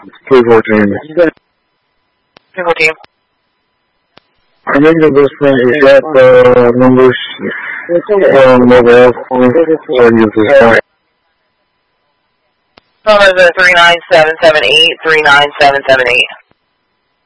314. 314. I think at this point we've got the numbers on mobile phone, so I can get this point. Numbers are 39778, 39778.